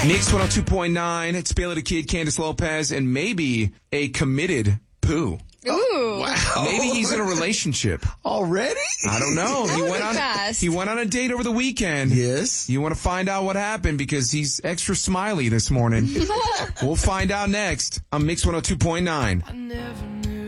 Mix 102.9. It's Bailey the Kid, Candace Lopez, and maybe a committed Pooh. Ooh. Wow. Maybe he's in a relationship. Already? I don't know. Fast. He went on a date over the weekend. Yes. You want to find out what happened because he's extra smiley this morning. We'll find out next on Mix 102.9. I never